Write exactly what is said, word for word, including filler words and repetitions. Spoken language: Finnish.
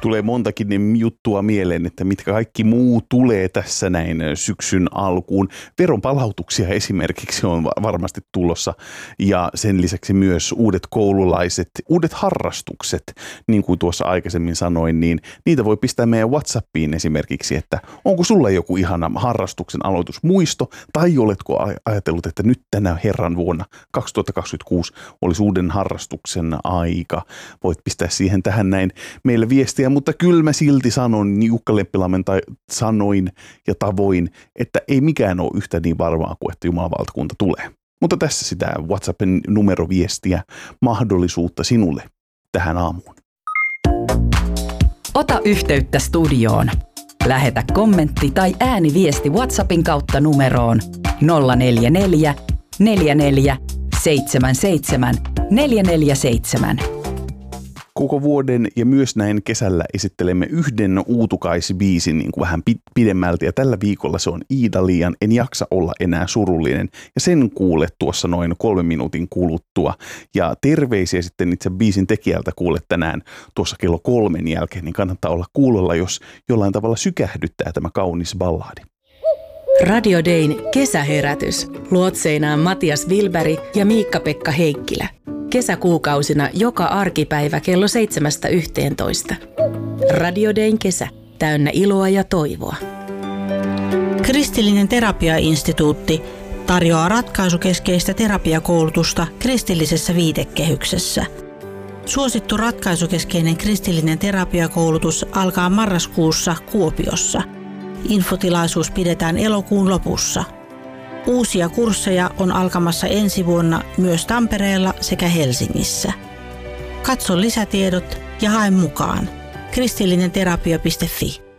tulee montakin juttua mieleen, että mitkä kaikki muu tulee tässä näin syksyn alkuun. Veronpalautuksia esimerkiksi on varmasti tulossa ja sen lisäksi myös uudet koululaiset, uudet harrastukset, niin kuin tuossa aikaisemmin sanoin, niin niitä voi pistää meidän WhatsAppiin esimerkiksi, että onko sulla joku ihana harrastuksen aloitusmuisto tai oletko ajatellut, että nyt tänä herran vuonna kaksituhattakaksikymmentäkuusi olisi uuden harrastuksen aika. Voit pistää siihen tähän näin meille viestiä, mutta kyllä mä silti sanon Jukka Leppilammen tai sanoin ja tavoin, että ei mikään ole yhtä niin varmaa kuin että Jumalan valtakunta tulee. Mutta tässä sitä WhatsAppin numeroviestiä, mahdollisuutta sinulle tähän aamuun. Ota yhteyttä studioon. Lähetä kommentti tai ääniviesti WhatsAppin kautta numeroon nolla neljä neljä, neljä neljä, seitsemän seitsemän, neljä neljä seitsemän. Koko vuoden ja myös näin kesällä esittelemme yhden uutukaisbiisin niin kuin vähän pidemmälti ja tällä viikolla se on Iida-Liian En jaksa olla enää surullinen ja sen kuulet tuossa noin kolmen minuutin kuluttua ja terveisiä sitten itse biisin tekijältä kuulet tänään tuossa kello kolmen jälkeen, niin kannattaa olla kuulolla, jos jollain tavalla sykähdyttää tämä kaunis ballaadi. Radio Dayn kesäherätys. Luotseinaan Matias Wilberg ja Miikka-Pekka Heikkilä. Kesäkuukausina joka arkipäivä kello seitsemästä yhteentoista. Radio Dayn kesä. Täynnä iloa ja toivoa. Kristillinen terapiainstituutti tarjoaa ratkaisukeskeistä terapiakoulutusta kristillisessä viitekehyksessä. Suosittu ratkaisukeskeinen kristillinen terapiakoulutus alkaa marraskuussa Kuopiossa. Infotilaisuus pidetään elokuun lopussa. Uusia kursseja on alkamassa ensi vuonna myös Tampereella sekä Helsingissä. Katso lisätiedot ja hae mukaan. kristillinen terapia piste fi